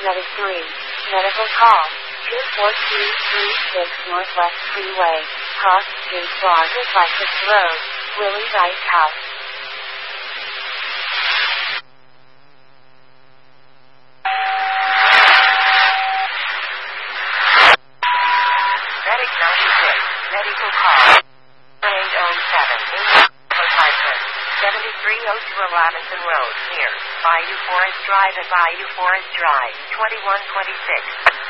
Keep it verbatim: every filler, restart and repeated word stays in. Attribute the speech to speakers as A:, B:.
A: Medic three. Medical call. two four two three six Northwest Freeway. Cross Street Plaza Cypress Road. Willie's Ice House.
B: Medic ninety-six. Medical call. eight oh seven. seventy-three oh two Robinson Road, near Bayou Forest Drive and Bayou Forest Drive, twenty-one twenty-six.